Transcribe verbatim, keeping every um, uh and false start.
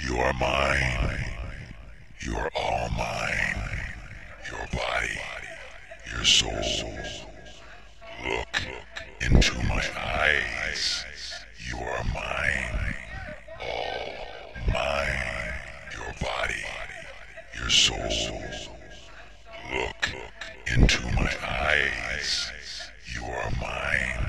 You are mine. You are all mine. Your body, your soul. Look into my eyes. You are mine. All mine. Your body, your soul. Look into my eyes. You are mine.